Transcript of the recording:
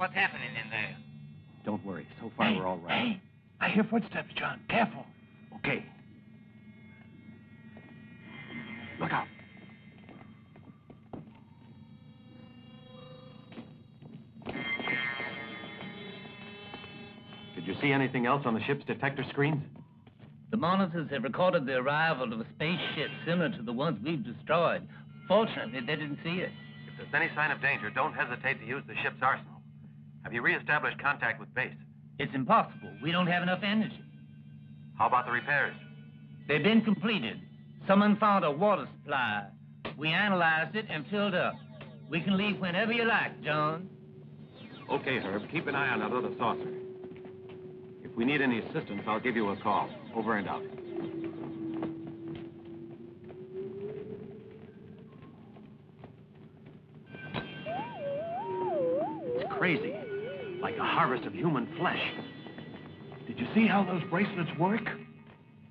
What's happening in there? Don't worry. So far, we're all right. Hey, I hear footsteps, John. Careful. Okay. Look out. Did you see anything else on the ship's detector screens? The monitors have recorded the arrival of a spaceship similar to the ones we've destroyed. Fortunately, they didn't see it. If there's any sign of danger, don't hesitate to use the ship's arsenal. Have you reestablished contact with base? It's impossible. We don't have enough energy. How about the repairs? They've been completed. Someone found a water supply. We analyzed it and filled up. We can leave whenever you like, John. Okay, Herb. Keep an eye on that other saucer. If we need any assistance, I'll give you a call. Over and out. It's crazy. Like a harvest of human flesh. Did you see how those bracelets work?